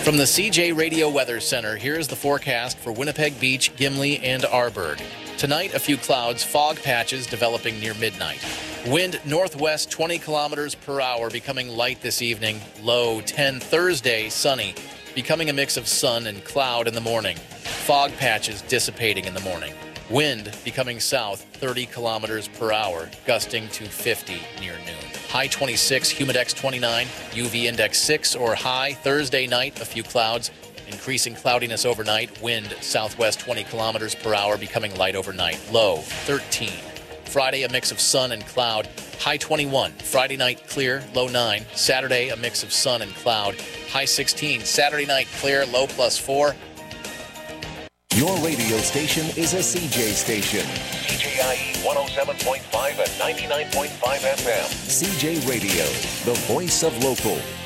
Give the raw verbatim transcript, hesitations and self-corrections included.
From the C J Radio Weather Center, here's the forecast for Winnipeg Beach, Gimli, and Arborg. Tonight, a few clouds, fog patches developing near midnight. Wind northwest twenty kilometers per hour, becoming light this evening. Low ten. Thursday, sunny, becoming a mix of sun and cloud in the morning. Fog patches dissipating in the morning. Wind becoming south thirty kilometers per hour, gusting to fifty near noon. High twenty-six, humidex twenty-nine, U V index six or high. Thursday night, a few clouds, increasing cloudiness overnight. Wind southwest twenty kilometers per hour, becoming light overnight. Low thirteen. Friday, a mix of sun and cloud. High twenty-one. Friday night, clear. Low nine. Saturday, a mix of sun and cloud. High sixteen. Saturday night, clear. Low plus four. Your radio station is a C J station. C J I E one oh seven point five and ninety-nine point five F M. C J Radio, the voice of local.